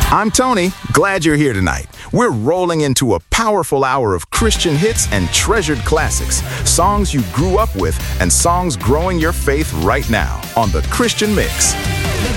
I'm Tony. Glad you're here tonight. We're rolling into a powerful hour of Christian hits and treasured classics, songs you grew up with, and songs growing your faith right now on The Christian Mix.